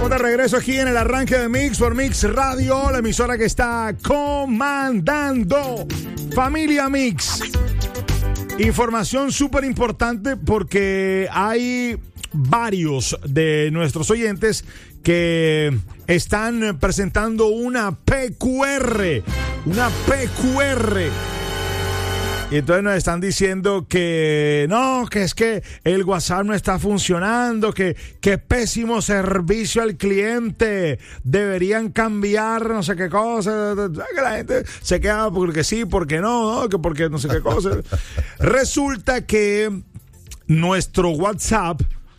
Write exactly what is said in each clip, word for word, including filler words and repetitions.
Estamos de regreso aquí en el arranque de Mix por Mix Radio, la emisora que está comandando Familia Mix. Información súper importante porque hay varios de nuestros oyentes que están presentando una P Q R, una P Q R. Y entonces nos están diciendo que no, que es que el WhatsApp no está funcionando, que, que pésimo servicio al cliente, deberían cambiar no sé qué cosa, que la gente se queda porque sí, porque no, no, que porque no sé qué cosa. Resulta que nuestro WhatsApp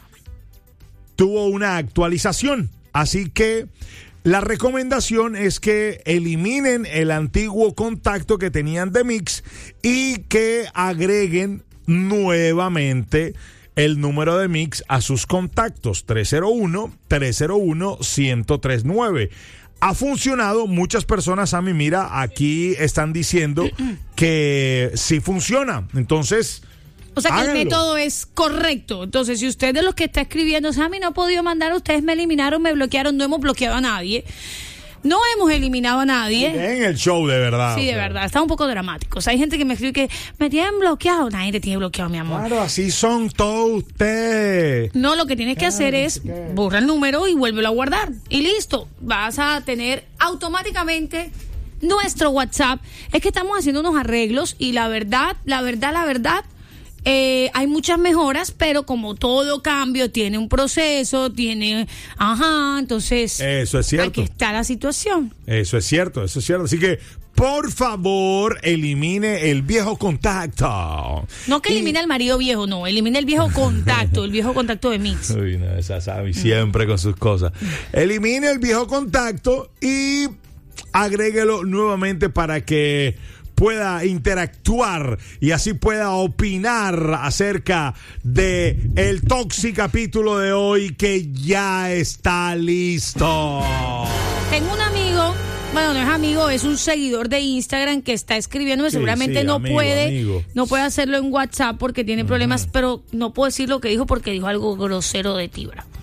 tuvo una actualización, así que la recomendación es que eliminen el antiguo contacto que tenían de Mix y que agreguen nuevamente el número de Mix a sus contactos tres cero uno, tres cero uno, uno cero tres nueve. Ha funcionado, muchas personas, a mí, mira, aquí están diciendo que sí funciona, entonces... O sea que háganlo. El método es correcto. Entonces, si usted de los que está escribiendo, Sammy, no he podido mandar, ustedes me eliminaron, me bloquearon, no hemos bloqueado a nadie. No hemos eliminado a nadie. En el show, de verdad. Sí, de verdad. Está un poco dramático. O sea, hay gente que me escribe que me tienen bloqueado. Nadie te tiene bloqueado, mi amor. Claro, así son todos ustedes. No, lo que tienes que hacer es borra el número y vuélvelo a guardar. Y listo. Vas a tener automáticamente nuestro WhatsApp. Es que estamos haciendo unos arreglos y la verdad, la verdad, la verdad, Eh, hay muchas mejoras, pero como todo cambio tiene un proceso, tiene, ajá, entonces eso es cierto. Aquí está la situación. Eso es cierto, eso es cierto. Así que, por favor, elimine el viejo contacto. No que elimine al marido viejo, no, elimine el viejo contacto, el viejo contacto de Mix. Uy, no, esa sabe siempre con sus cosas. Elimine el viejo contacto y agréguelo nuevamente para que pueda interactuar y así pueda opinar acerca de el Toxi capítulo de hoy, que ya está listo. Tengo un amigo, bueno, no es amigo, es un seguidor de Instagram que está escribiéndome, sí, seguramente sí, no amigo, puede amigo. no puede hacerlo en WhatsApp porque tiene problemas, uh-huh. Pero no puedo decir lo que dijo porque dijo algo grosero de ti, Bravo.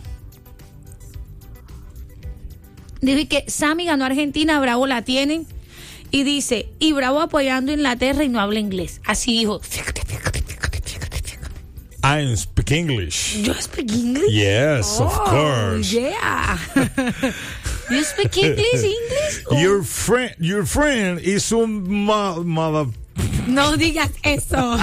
Dijo que Sammy ganó a Argentina, Bravo la tienen. Y dice, y Bravo apoyando a Inglaterra y no habla inglés. Así dijo. I speak English. You speak English? Yes, oh, of course. Yeah. You speak English, English? Oh. Your friend, your friend is un mo- mother. No digas eso.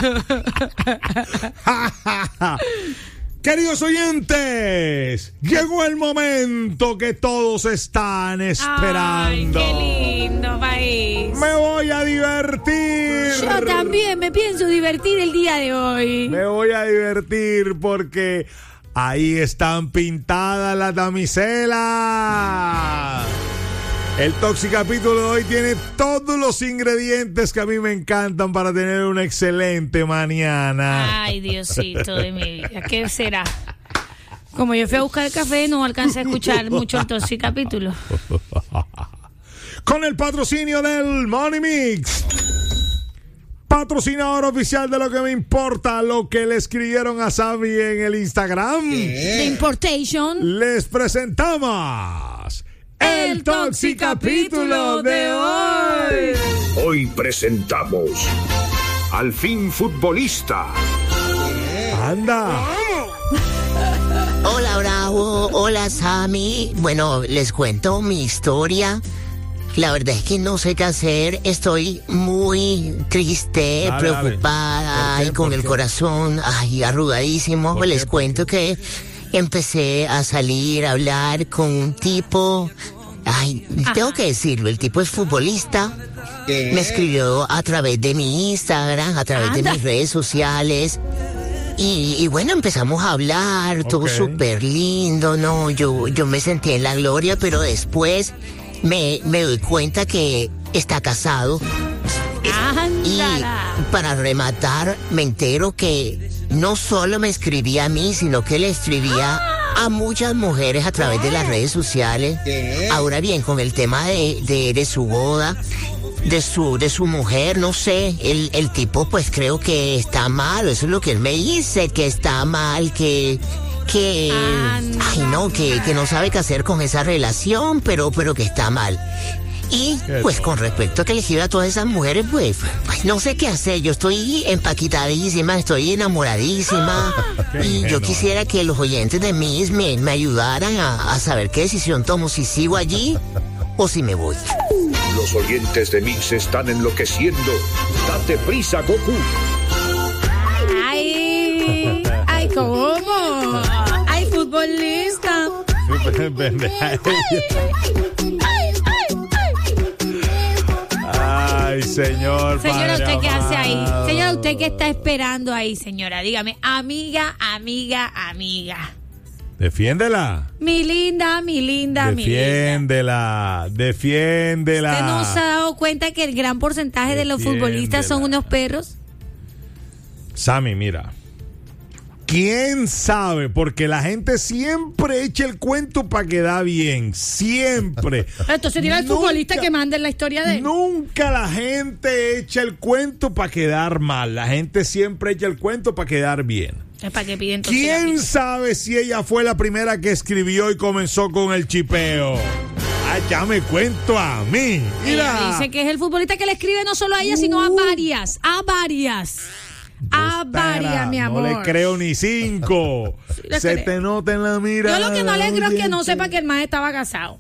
Queridos oyentes, llegó el momento que todos están esperando. Ay, qué lindo país. Me voy a divertir. Yo también me pienso divertir el día de hoy. Me voy a divertir porque ahí están pintadas las damiselas. El Toxi capítulo de hoy tiene todos los ingredientes que a mí me encantan para tener una excelente mañana. Ay, Diosito de mi vida, ¿qué será? Como yo fui a buscar el café, no alcancé a escuchar mucho el Toxi capítulo. Con el patrocinio del Money Mix, patrocinador oficial de Lo Que Me Importa, lo que le escribieron a Sammy en el Instagram. The Importation. Les presentamos el Toxi capítulo de hoy. Hoy presentamos Al Fin Futbolista. Anda. Hola, Bravo. Hola, Sammy. Bueno, les cuento mi historia. La verdad es que no sé qué hacer. Estoy muy triste, dale, preocupada dale. y con el qué? corazón ay, arrugadísimo. Pues les cuento que empecé a salir a hablar con un tipo. Ay, Ajá. Tengo que decirlo, el tipo es futbolista. ¿Qué? Me escribió a través de mi Instagram, a través Anda. de mis redes sociales. Y, y bueno, empezamos a hablar, todo Okay. súper lindo, ¿no? Yo, yo me sentí en la gloria, pero después me, me doy cuenta que está casado. Y Ándala. para rematar, me entero que no solo me escribía a mí, sino que le escribía a muchas mujeres a través de las redes sociales. Ahora bien, con el tema de, de, de su boda, de su, de su mujer, no sé, el, el tipo pues creo que está mal, eso es lo que él me dice, que está mal, que... que... Anda. Ay, no, ¿no? Que, que no sabe qué hacer con esa relación, pero, pero que está mal. Y pues con respecto a que le escriba a todas esas mujeres, pues, pues no sé qué hacer. Yo estoy empaquetadísima, estoy enamoradísima. Y yo quisiera que los oyentes de Mix me, me ayudaran a, a saber qué decisión tomo, si sigo allí o si me voy. Los oyentes de Mix están enloqueciendo. Date prisa, Goku. Ay, ay, ¿cómo? Ay, futbolista. Ay, señor. Señora, ¿usted padre qué hace ahí? amado. Señora, ¿usted qué está esperando ahí, señora? Dígame, amiga, amiga, amiga. Defiéndela. Mi linda, mi linda, mi linda. Defiéndela. Defiéndela. ¿Usted no se ha dado cuenta que el gran porcentaje de los futbolistas son Defiéndela. unos perros? Sammy, mira. ¿Quién sabe? Porque la gente siempre echa el cuento para quedar bien. Siempre. Entonces dirá el Nunca- futbolista que mande la historia de él. Nunca la gente echa el cuento para quedar mal. La gente siempre echa el cuento para quedar bien. Es para que piden entonces la ¿Quién misma. sabe si ella fue la primera que escribió y comenzó con el chipeo? Ah, ya me cuento a mí. Ella Mira. dice que es el futbolista que le escribe no solo a ella, sino a varias. A varias. A varias, mi amor. No le creo ni cinco. le Se creo. te nota en la mirada. Yo lo que no le creo es que no oyente. sepa que el más estaba casado.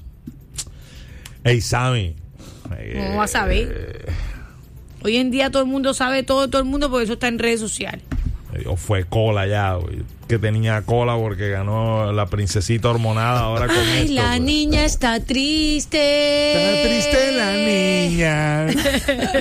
Ey, Sammy. ¿Cómo va a saber? Hoy en día todo el mundo sabe todo de todo el mundo porque eso está en redes sociales. O fue cola ya, güey, que tenía cola porque ganó la princesita hormonada ahora con Ay, esto. la pues. niña está triste. Está triste la niña.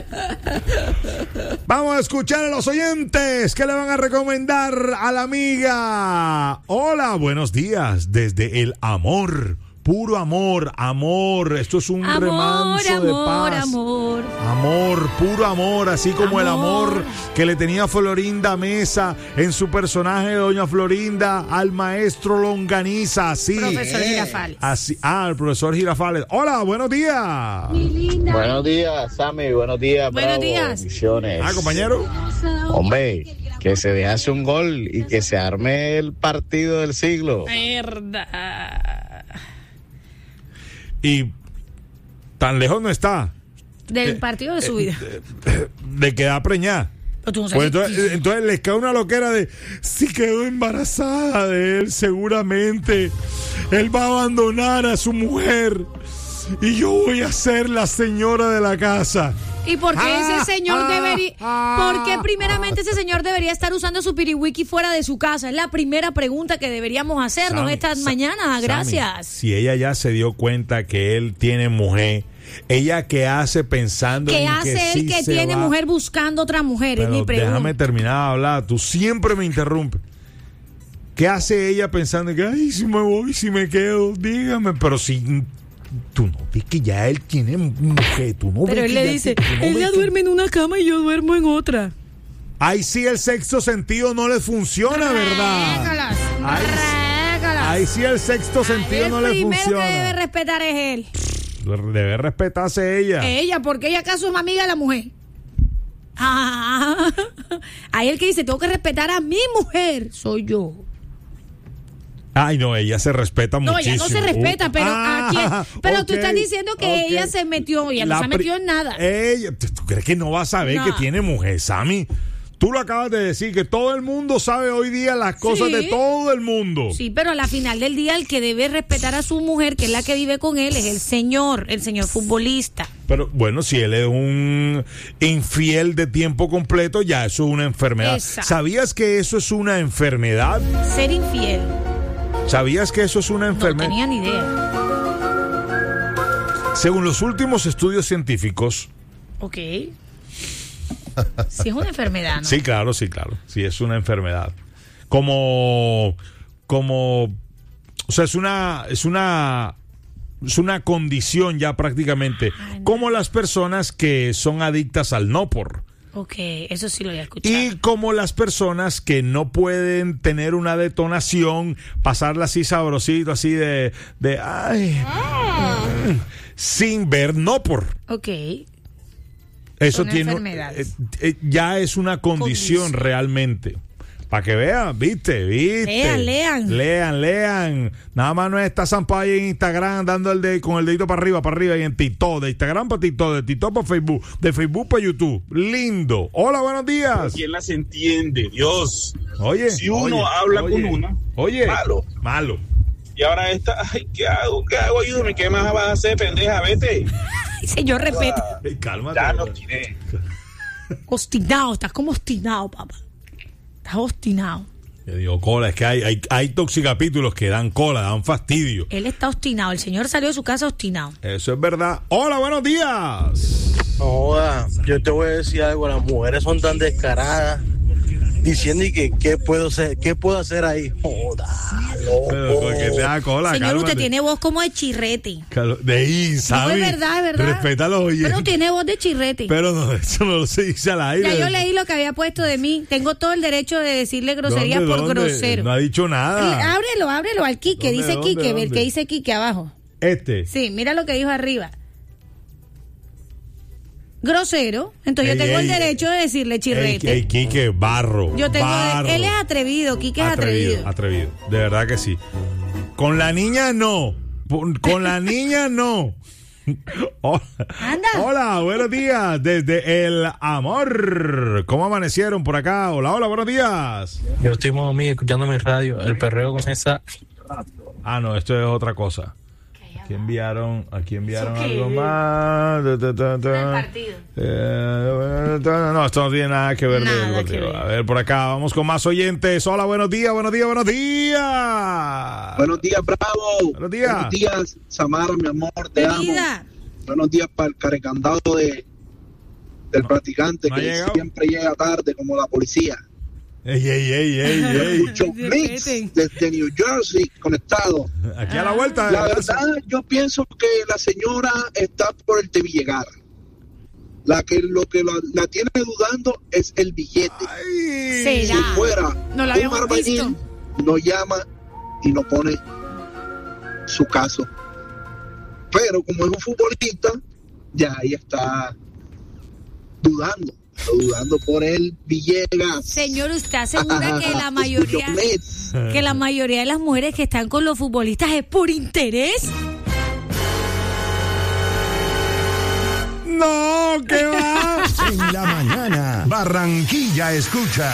Vamos a escuchar a los oyentes que le van a recomendar a la amiga. Hola, buenos días desde el amor. Puro amor, amor. Esto es un Amor, remanso de amor, paz. amor. Amor, puro amor, así como el Amor. amor que le tenía Florinda Mesa en su personaje de Doña Florinda al maestro Longaniza, así. Profesor Girafales. Así, ah, el profesor Girafales. Hola, buenos días. Buenos días, Sammy. Buenos días, Buenos Bravo. días. Misiones. Ah, compañero. Hombre, que se dejase un gol y que se arme el partido del siglo. Verdad. Y tan lejos no está Del partido de su vida. de quedar preñada. Pero tú no Pues sabes. entonces, entonces les cae una loquera de si quedó embarazada de él, seguramente él va a abandonar a su mujer y yo voy a ser la señora de la casa. ¿Y por qué Ah, ese señor ah, debería... ah, ¿Por qué primeramente ese señor debería estar usando su piriwiki fuera de su casa? Es la primera pregunta que deberíamos hacernos Sammy, esta Sa- mañana. Sammy, Gracias. si ella ya se dio cuenta que él tiene mujer, ella qué hace pensando ¿Qué en hace que él sí que se tiene va? mujer buscando otra mujer? Es Pero mi pregunta. déjame terminar de hablar. Tú siempre me interrumpes. ¿Qué hace ella pensando que, ay, si me voy, si me quedo? Dígame, pero si tú no ves que ya él tiene mujer, tú no Pero ves él que le ya dice, tú no ves ella que- duerme en una cama y yo duermo en otra. Ahí sí el sexto sentido no le funciona, ¿verdad? Régalas, Ahí sí- régalas. Ahí sí el sexto sentido el no le primero que debe funciona. respetar es él. Debe respetarse ella. Ella, porque ella acaso es una amiga de la mujer. Ah, ahí el que dice, tengo que respetar a mi mujer, soy yo. Ay, no, ella se respeta No, muchísimo. ella no se respeta, pero Ah, aquí, pero tú ok, estás diciendo que ok. ella se metió, ella no La se pri- metió en nada. Ella, ¿tú crees que no va a saber No. que tiene mujer, Sammy? Tú lo acabas de decir, que todo el mundo sabe hoy día las cosas Sí. de todo el mundo. Sí, pero a la final del día el que debe respetar a su mujer, que es la que vive con él, es el señor, el señor futbolista. Pero bueno, si él es un infiel de tiempo completo, ya eso es una enfermedad. Exacto. ¿Sabías que eso es una enfermedad? Ser infiel, ¿Sabías que eso es una no enfermedad? tenía ni idea. Según los últimos estudios científicos, Ok. Sí es una enfermedad, ¿no? sí, claro, sí, claro, sí es una enfermedad. Como, como, o sea, es una, es una, es una condición ya prácticamente, Ay, no. como las personas que son adictas al no por. Ok, eso sí lo había escuchado. Y como las personas que no pueden tener una detonación, pasarla así sabrosito, así de, de ay, mm, sin ver no por. Ok. Eso Son tiene, enfermedades. eh, eh, ya es una condición, Condición. realmente. Para que vean, viste, viste. Lean, lean. Lean, lean. Nada más no está zampado ahí en Instagram dando el de, con el dedito para arriba, para arriba y en TikTok. De Instagram para TikTok, de TikTok para Facebook, de Facebook para YouTube. Lindo. Hola, buenos días. ¿Quién las entiende? Dios. Oye. Si uno oye, habla oye, con una, oye, malo. Malo. Y ahora esta, ay, ¿qué hago? ¿Qué hago? Ayúdame, ¿qué más vas a hacer, pendeja? Vete. Señor, respeto. Hey, cálmate. Ya no tiré. Obstinado, estás como obstinado, papá. Estás obstinado. Yo digo, cola, es que hay, hay, hay toxicapítulos que dan cola, dan fastidio. Él está obstinado. El señor salió de su casa obstinado. Eso es verdad. Hola, buenos días. Joda, yo te voy a decir algo, las mujeres son tan descaradas diciendo y que qué puedo hacer, qué puedo hacer ahí. Joda, loco. Pero porque te da cola, Señor, cálmate. usted tiene voz como de chirrete. Cal- De ahí, No, ¿sabes? es verdad, es verdad. Respeta a los oyentes. Pero tiene voz de chirrete. Pero no, eso no se dice al aire. Ya yo leí lo que había puesto de mí. Tengo todo el derecho de decirle groserías ¿Dónde, por dónde? grosero. No ha dicho nada. Ábrelo, ábrelo al Quique. ¿Dónde, Dice dónde, Quique, el dónde? que dice Quique abajo. Este. Sí, mira lo que dijo arriba. Grosero. Entonces Ey, yo tengo ey, el derecho de decirle Ey, chirrete. ey, Quique, barro. Yo tengo barro. él es atrevido, Quique es atrevido. Atrevido, de verdad que sí. Con la niña no. Con la niña no. Hola. Anda. Hola, buenos días. Desde el amor. ¿Cómo amanecieron por acá? Hola, hola, buenos días. Yo estoy mami escuchando mi radio, el perreo con esa. Ah, no, esto es otra cosa. Aquí enviaron, aquí enviaron ¿Eso qué algo es? más. Ta, ta, ta, ta. Del partido. Eh, no, esto no tiene nada que ver Nada del que partido. ver. A ver, por acá vamos con más oyentes. Hola, buenos días, buenos días, buenos días. Buenos días, Bravo. Buenos días. Buenos días, Samara, mi amor, te amo. Querida. Buenos días para el carecandado de, del No, practicante no ha que llegado. siempre llega tarde como la policía. Ey, ey, ey, ey, Yo ey. escucho Respeten. Mix desde New Jersey conectado. Aquí a la vuelta. La gracias. verdad, yo pienso que la señora está por el Tevillar. La que lo que la, la tiene dudando es el billete. Ay. Será. Si fuera No la un habíamos albañil, visto. no llama y no pone su caso. Pero como es un futbolista, ya ahí está dudando, está dudando por él, Villegas. Señor, ¿usted asegura que la mayoría Mix. que la mayoría de las mujeres que están con los futbolistas es por interés? No, ¿qué va? En la mañana, Barranquilla escucha.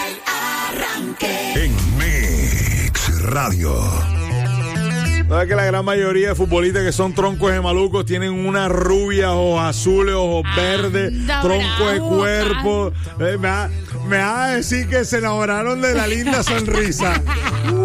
En Mix Radio. ¿Sabes que la gran mayoría de futbolistas que son troncos de malucos tienen una rubia, ojos azules, ojos verdes, Anda, tronco de bravo, cuerpo? Eh, me, va, me va a decir que se enamoraron de la linda sonrisa.